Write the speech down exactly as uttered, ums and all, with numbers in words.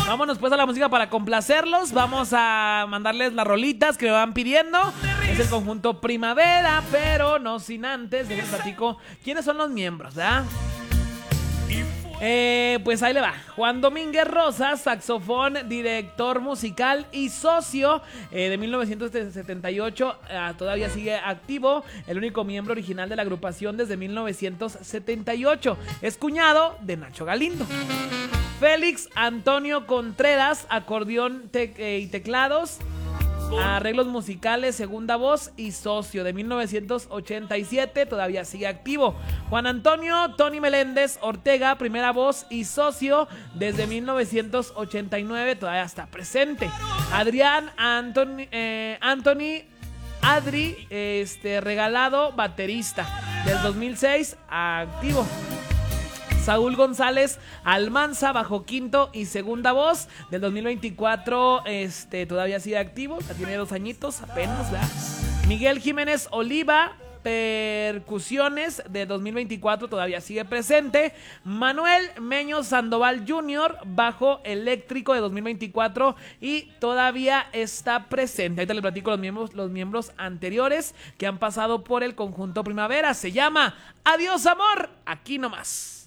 Vámonos pues a la música para complacerlos. Vamos a mandarles las rolitas que me van pidiendo. Es el conjunto Primavera, pero no sin antes, déjenme platico quiénes son los miembros, ¿verdad? Eh, pues ahí le va. Juan Domínguez Rosas, saxofón, director musical y socio eh, de mil novecientos setenta y ocho, eh, todavía sigue activo, el único miembro original de la agrupación desde mil novecientos setenta y ocho. Es cuñado de Nacho Galindo. Félix Antonio Contreras, acordeón te- eh, y teclados, arreglos musicales, segunda voz y socio de mil novecientos ochenta y siete, todavía sigue activo. Juan Antonio Tony Meléndez Ortega, primera voz y socio desde mil novecientos ochenta y nueve, todavía está presente. Adrián Anthony, eh, Anthony Adri, este, Regalado, baterista del dos mil seis, activo. Saúl González Almanza, bajo quinto y segunda voz del dos mil veinticuatro, este, todavía sigue activo, ya tiene dos añitos apenas, ¿verdad? Miguel Jiménez Oliva, percusiones de dos mil veinticuatro, todavía sigue presente. Manuel Meño Sandoval junior, bajo eléctrico de dos mil veinticuatro y todavía está presente. Ahorita les platico los miembros, los miembros anteriores que han pasado por el conjunto Primavera. Se llama Adiós Amor, aquí nomás.